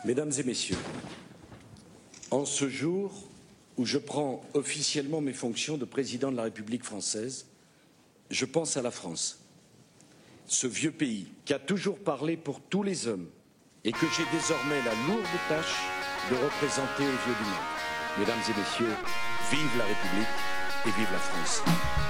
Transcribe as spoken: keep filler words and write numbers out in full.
Mesdames et messieurs, en ce jour où je prends officiellement mes fonctions de président de la République française, je pense à la France, ce vieux pays qui a toujours parlé pour tous les hommes et que j'ai désormais la lourde tâche de représenter aux yeux du monde. Mesdames et messieurs, vive la République et vive la France.